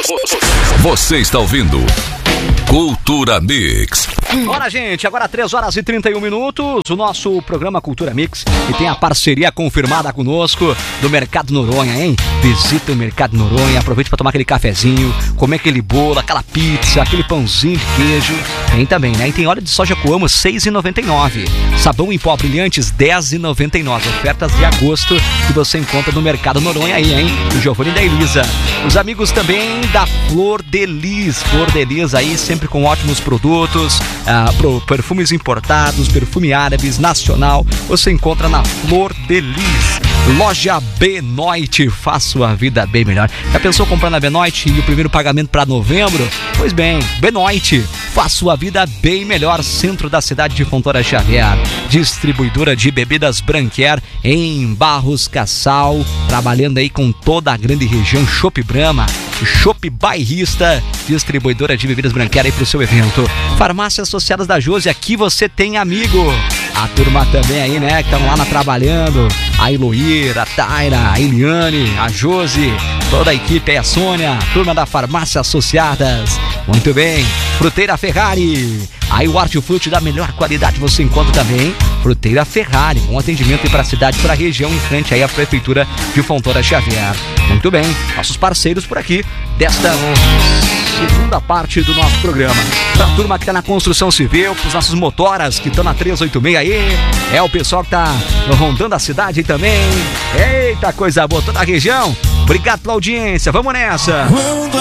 Você está ouvindo Cultura Mix. Bora, gente, agora 3h31, o nosso programa Cultura Mix, e tem a parceria confirmada conosco do Mercado Noronha, hein? Visita o Mercado Noronha, aproveite para tomar aquele cafezinho, comer aquele bolo, aquela pizza, aquele pãozinho de queijo. Tem também, né? E tem óleo de soja Coamo, R$ 6,99. Sabão em pó brilhantes, R$ 10,99. Ofertas de agosto que você encontra no Mercado Noronha aí, hein? Do Giovanni e da Elisa. Os amigos também da Flor de Lis. Flor de Lis aí, sempre com ótimos produtos, perfumes importados, perfume árabes, nacional. Você encontra na Flor de Lis. Loja Benoit, faça sua vida bem melhor. Já pensou comprar na Benoit e o primeiro pagamento para novembro? Pois bem, Benoit, faça sua vida bem melhor. Centro da cidade de Fontoura Xavier. Distribuidora de bebidas Branquer em Barros Cassal, trabalhando aí com toda a grande região. Chopp Brahma, Chopp Bairrista, distribuidora de bebidas Branquer aí pro seu evento. Farmácias Associadas da Josi, aqui você tem amigo. A turma também aí, né, que estão lá trabalhando. A Eloíra, a Taira, a Eliane, a Josi, toda a equipe aí, a Sônia, a turma da Farmácia Associadas. Muito bem, Fruteira Ferrari. Aí o hortifruti da melhor qualidade você encontra também. Fruteira Ferrari, com atendimento aí para a cidade, para a região, em frente aí à Prefeitura de Fontoura Xavier. Muito bem, nossos parceiros por aqui, desta segunda parte do nosso programa. Pra turma que tá na construção civil, pros nossos motoras que estão na 386 aí, é o pessoal que tá rondando a cidade aí também. Eita, coisa boa, toda a região. Obrigado pela audiência, vamos nessa.